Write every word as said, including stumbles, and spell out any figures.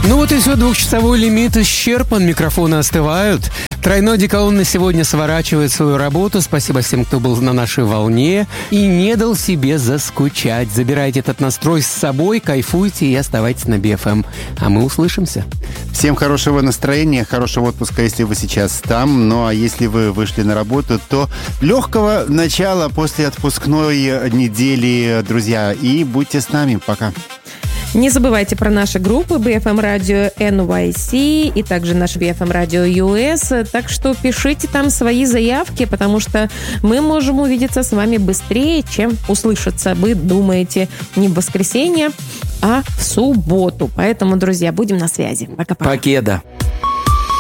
Ну вот и все, двухчасовой лимит исчерпан, микрофоны остывают. Тройной одеколон на сегодня сворачивает свою работу. Спасибо всем, кто был на нашей волне и не дал себе заскучать. Забирайте этот настрой с собой, кайфуйте и оставайтесь на би эф эм. А мы услышимся. Всем хорошего настроения, хорошего отпуска, если вы сейчас там. Ну а если вы вышли на работу, то легкого начала после отпускной недели, друзья. И будьте с нами. Пока. Не забывайте про наши группы би эф эм Radio эн уай си и также наш би эф эм Radio ю эс. Так что пишите там свои заявки, потому что мы можем увидеться с вами быстрее, чем услышаться. Вы думаете не в воскресенье, а в субботу. Поэтому, друзья, будем на связи. Пока-пока. Покеда.